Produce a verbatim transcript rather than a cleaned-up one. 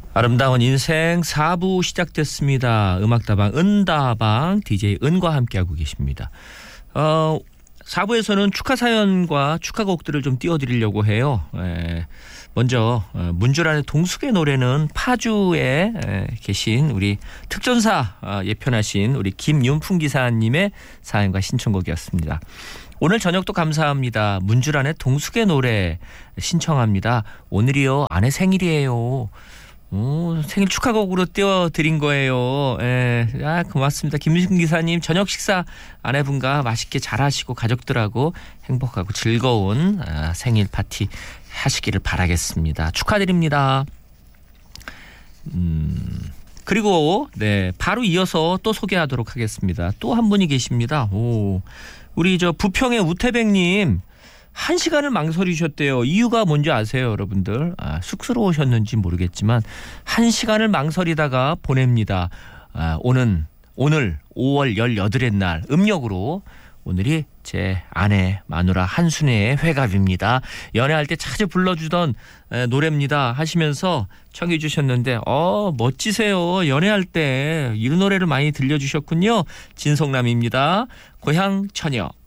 아름다운 인생 사 부 시작됐습니다. 음악다방 은다방 디제이 은과 함께하고 계십니다. 어, 사 부에서는 축하 사연과 축하곡들을 좀 띄워드리려고 해요. 에, 먼저 문주란의 동숙의 노래는 파주에 에, 계신 우리 특전사 어, 예편하신 우리 김윤풍 기사님의 사연과 신청곡이었습니다. 오늘 저녁도 감사합니다. 문주란의 동숙의 노래 신청합니다. 오늘이요 아내 생일이에요. 오, 생일 축하곡으로 띄워드린 거예요. 예, 아, 고맙습니다. 김윤승 기사님 저녁 식사 아내분과 맛있게 잘 하시고 가족들하고 행복하고 즐거운 아, 생일 파티 하시기를 바라겠습니다. 축하드립니다. 음, 그리고 네 바로 이어서 또 소개하도록 하겠습니다. 또 한 분이 계십니다. 오, 우리 저 부평의 우태백님. 한 시간을 망설이셨대요. 이유가 뭔지 아세요, 여러분들? 아, 쑥스러우셨는지 모르겠지만 한 시간을 망설이다가 보냅니다. 아, 오는 오늘 오월 열여덟의 날 음력으로 오늘이 제 아내 마누라 한순애의 회갑입니다. 연애할 때 자주 불러주던 에, 노래입니다 하시면서 청해 주셨는데 어 멋지세요. 연애할 때 이 노래를 많이 들려주셨군요. 진성남입니다. 고향 처녀.